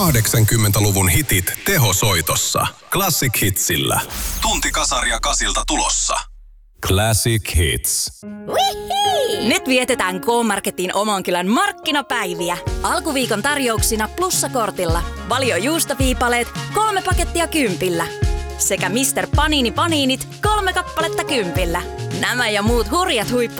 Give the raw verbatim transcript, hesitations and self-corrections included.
kahdeksankymmentäluvun hitit tehosoitossa. Classic Hitsillä. Tunti kasaria kasilta tulossa. Classic Hits. Wihii! Nyt vietetään K-Marketin oman kylän markkinapäiviä. Alkuviikon tarjouksina plussakortilla. Valio juustoviipaleet, kolme pakettia kympillä. Sekä mister Panini Paniinit, kolme kappaletta kympillä. Nämä ja muut hurjat huippu